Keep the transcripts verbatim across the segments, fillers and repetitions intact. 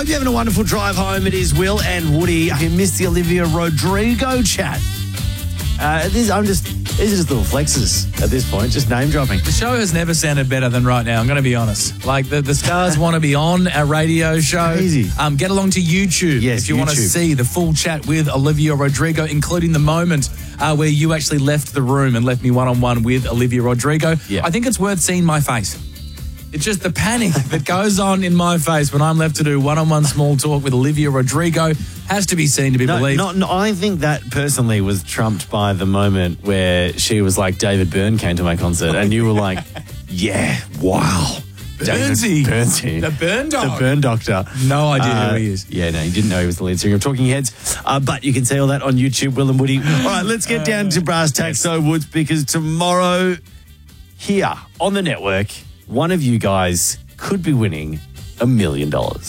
Hope you're having a wonderful drive home. It is Will and Woody. You missed the Olivia Rodrigo chat. Uh, this, I'm just, these are just little flexes at this point, just name dropping. The show has never sounded better than right now, I'm going to be honest. Like, the, the stars want to be on our radio show. Crazy. Um, get along to YouTube Yes, if you want to YouTube. see the full chat with Olivia Rodrigo, including the moment uh, where you actually left the room and left me one-on-one with Olivia Rodrigo. Yeah. I think it's worth seeing my face. It's just the panic that goes on in my face when I'm left to do one-on-one small talk with Olivia Rodrigo has to be seen to be No, believed. not, no, I think that personally was trumped by the moment where she was like, David Byrne came to my concert, and you were like, yeah, wow. Burnsy. David Burnsy. The Burn Dog. The Burn Doctor. No idea Uh, who he is. Yeah, no, you didn't know he was the lead singer of Talking Heads. Uh, but you can see all that on YouTube, Will and Woody. All right, let's get down to brass tacks, though, Woods, because tomorrow here on the network, one of you guys could be winning a million dollars.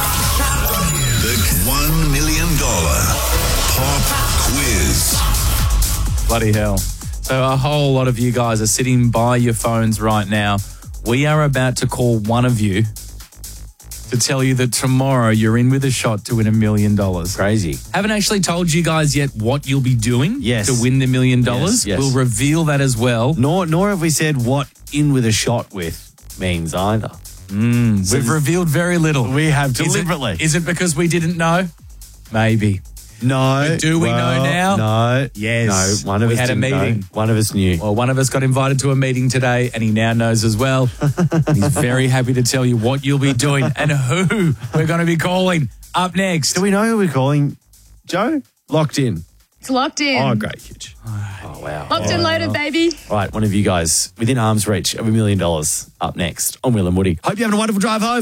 The one million dollar pop quiz. Bloody hell. So a whole lot of you guys are sitting by your phones right now. We are about to call one of you to tell you that tomorrow you're in with a shot to win a million dollars. Crazy. Haven't actually told you guys yet what you'll be doing Yes. to win the million dollars. Yes, yes. We'll reveal that as well. Nor, nor have we said what in with a shot with means either. Mm, We've revealed very little. We have Is it- deliberately. Is it because we didn't know? Maybe. No. But do we know now? No. Yes. No, one of We us had a didn't know. meeting. One of us knew. Well, one of us got invited to a meeting today, and he now knows as well. And he's very happy to tell you what you'll be doing and who we're going to be calling up next. Do we know who we're calling? Joe? Locked in. It's locked in. Oh, great, huge. Oh, wow. Locked and loaded, baby. All right, one of you guys within arm's reach of a million dollars up next on Will and Woody. Hope you're having a wonderful drive home.